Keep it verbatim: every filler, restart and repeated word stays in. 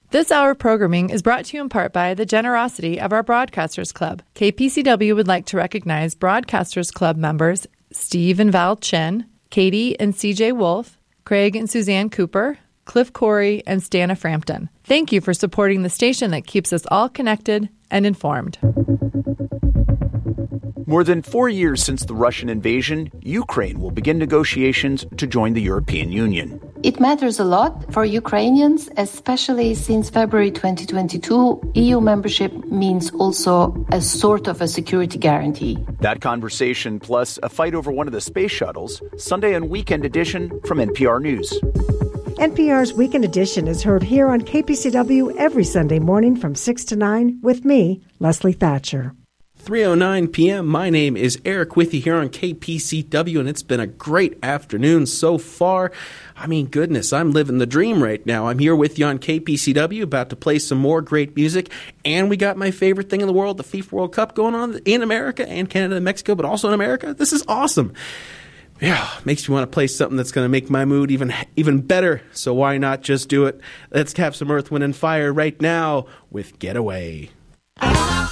This hour of programming is brought to you in part by the generosity of our Broadcasters Club. K P C W would like to recognize Broadcasters Club members Steve and Val Chin, Katie and C J Wolf, Craig and Suzanne Cooper, Cliff Corey, and Stana Frampton. Thank you for supporting the station that keeps us all connected and informed. More than four years since the Russian invasion, Ukraine will begin negotiations to join the European Union. It matters a lot for Ukrainians, especially since February twenty twenty-two, E U membership means also a sort of a security guarantee. That conversation, plus a fight over one of the space shuttles, Sunday and Weekend Edition from N P R News. N P R's Weekend Edition is heard here on K P C W every Sunday morning from six to nine with me, Leslie Thatcher. three oh nine p.m. My name is Eric with you here on K P C W, and it's been a great afternoon so far. I mean, goodness, I'm living the dream right now. I'm here with you on K P C W, about to play some more great music, and we got my favorite thing in the world, the FIFA World Cup, going on in America and Canada and Mexico, but also in America. This is awesome. Yeah, makes me want to play something that's going to make my mood even even better, so why not just do it? Let's have some Earth, Wind, and Fire right now with Getaway.